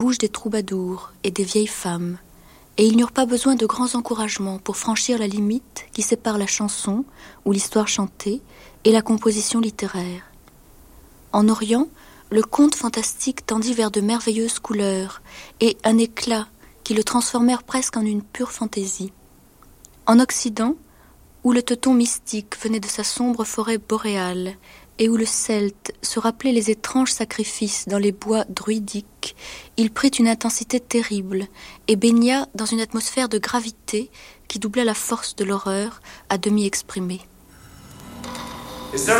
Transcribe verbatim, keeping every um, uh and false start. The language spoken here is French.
bouche des troubadours et des vieilles femmes, et ils n'eurent pas besoin de grands encouragements pour franchir la limite qui sépare la chanson, ou l'histoire chantée, et la composition littéraire. En Orient, le conte fantastique tendit vers de merveilleuses couleurs et un éclat qui le transformèrent presque en une pure fantaisie. En Occident, où le teuton mystique venait de sa sombre forêt boréale et où le celte se rappelait les étranges sacrifices dans les bois druidiques, il prit une intensité terrible et baigna dans une atmosphère de gravité qui doubla la force de l'horreur à demi exprimée.